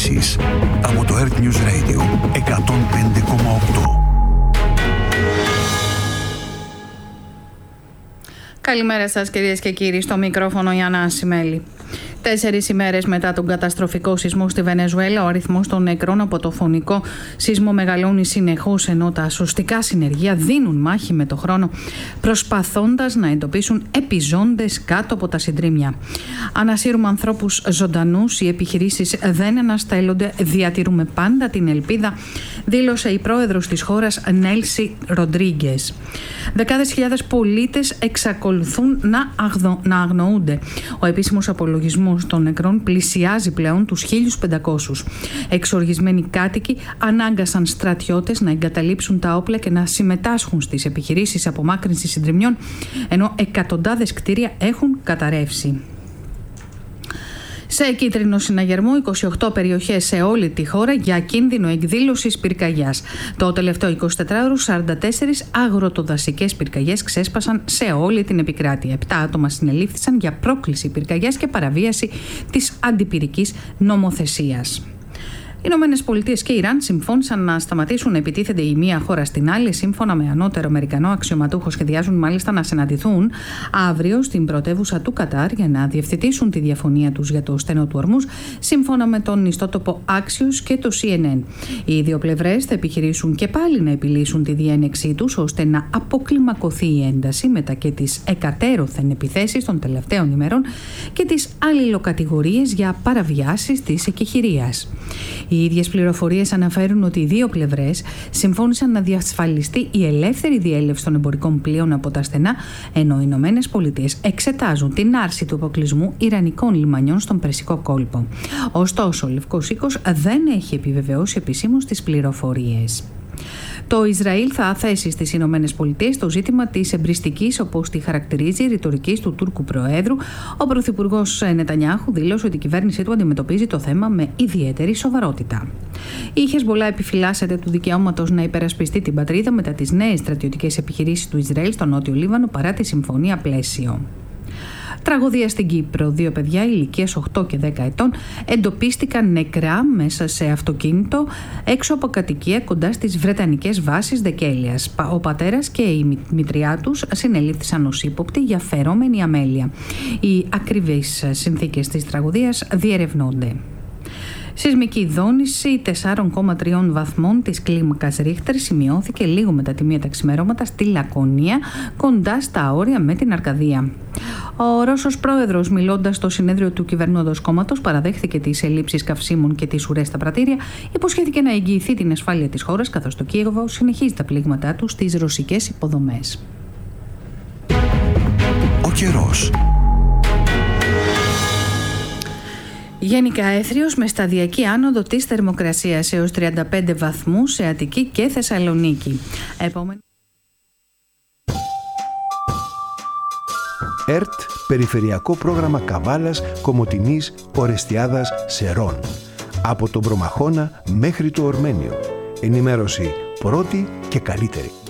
ειδήσεις από το Earth News Radio 105,8. Καλημέρα σας κυρίες και κύριοι, στο μικρόφωνο η Ανά Ασημέλη. 4 ημέρες μετά τον καταστροφικό σεισμό στη Βενεζουέλα, ο αριθμός των νεκρών από το φωνικό σεισμό μεγαλώνει συνεχώς, ενώ τα σωστικά συνεργεία δίνουν μάχη με το χρόνο, προσπαθώντας να εντοπίσουν επιζώντες κάτω από τα συντρίμμια. Ανασύρουμε ανθρώπους ζωντανούς, οι επιχειρήσεις δεν αναστέλλονται, διατηρούμε πάντα την ελπίδα, δήλωσε η πρόεδρος της χώρας Νέλσι Ροντρίγκες. Δεκάδες χιλιάδες πολίτες εξακολουθούν να αγνοούνται. Ο επίσημος απολογισμός των νεκρών πλησιάζει πλέον τους 1.500. Εξοργισμένοι κάτοικοι ανάγκασαν στρατιώτες να εγκαταλείψουν τα όπλα και να συμμετάσχουν στις επιχειρήσεις απομάκρυνσης συντριμμιών, ενώ εκατοντάδες κτίρια έχουν καταρρεύσει. Σε κίτρινο συναγερμό, 28 περιοχές σε όλη τη χώρα για κίνδυνο εκδήλωσης πυρκαγιάς. Το τελευταίο 24ωρο, 44 αγροτοδασικές πυρκαγιές ξέσπασαν σε όλη την επικράτεια. 7 άτομα συνελήφθησαν για πρόκληση πυρκαγιάς και παραβίαση της αντιπυρικής νομοθεσίας. Οι Ηνωμένες Πολιτείες και Ιράν συμφώνησαν να σταματήσουν να επιτίθενται η μία χώρα στην άλλη. Σύμφωνα με ανώτερο αμερικανό αξιωματούχο, σχεδιάζουν μάλιστα να συναντηθούν αύριο στην πρωτεύουσα του Κατάρ για να διευθετήσουν τη διαφωνία τους για το στενό του Ορμούζ, σύμφωνα με τον ιστότοπο Axios και το CNN. Οι δύο πλευρές θα επιχειρήσουν και πάλι να επιλύσουν τη διένεξή τους, ώστε να αποκλιμακωθεί η ένταση μετά και τις εκατέρωθεν επιθέσεις των τελευταίων ημερών και τις αλληλοκατηγορίες για παραβιάσεις της εκεχηρίας. Οι ίδιες πληροφορίες αναφέρουν ότι οι δύο πλευρές συμφώνησαν να διασφαλιστεί η ελεύθερη διέλευση των εμπορικών πλοίων από τα στενά, ενώ οι Ηνωμένες Πολιτείες εξετάζουν την άρση του αποκλεισμού ιρανικών λιμανιών στον Περσικό κόλπο. Ωστόσο, ο Λευκός Οίκος δεν έχει επιβεβαιώσει επισήμως τις πληροφορίες. Το Ισραήλ θα θέσει στις Ηνωμένες Πολιτείες το ζήτημα της εμπριστικής, όπως τη χαρακτηρίζει, ρητορικής του Τούρκου Προέδρου. Ο Πρωθυπουργός Νετανιάχου δήλωσε ότι η κυβέρνησή του αντιμετωπίζει το θέμα με ιδιαίτερη σοβαρότητα. Η Χεσμπολά επιφυλάσσεται του δικαιώματος να υπερασπιστεί την πατρίδα μετά τις νέες στρατιωτικές επιχειρήσεις του Ισραήλ στο Νότιο Λίβανο παρά τη συμφωνία πλαίσιο. Τραγωδία στην Κύπρο. 2 παιδιά ηλικίας 8 και 10 ετών εντοπίστηκαν νεκρά μέσα σε αυτοκίνητο έξω από κατοικία κοντά στις βρετανικές βάσεις Δεκέλειας. Ο πατέρας και η μητριά τους συνελήφθησαν ως ύποπτοι για φερόμενη αμέλεια. Οι ακριβείς συνθήκες της τραγωδίας διερευνώνται. Σεισμική δόνηση 4,3 βαθμών της κλίμακας Ρίχτερ σημειώθηκε λίγο μετά τη 1 τα ξημερώματα στη Λακωνία, κοντά στα όρια με την Αρκαδία. Ο Ρώσος πρόεδρος, μιλώντας στο συνέδριο του κυβερνώντος κόμματος, παραδέχθηκε τις ελλείψεις καυσίμων και τις ουρές στα πρατήρια, υποσχέθηκε να εγγυηθεί την ασφάλεια της χώρας, καθώς το Κίεβο συνεχίζει τα πλήγματά του στις ρωσικές υποδομές. Ο καιρός. Γενικά έθριος με σταδιακή άνοδο της θερμοκρασίας έως 35 βαθμούς σε Αττική και Θεσσαλονίκη. ΕΡΤ, Περιφερειακό Πρόγραμμα Καβάλας, Κομοτηνής, Ορεστιάδας, Σερών. Από τον Προμαχώνα μέχρι το Ορμένιο. Ενημέρωση πρώτη και καλύτερη.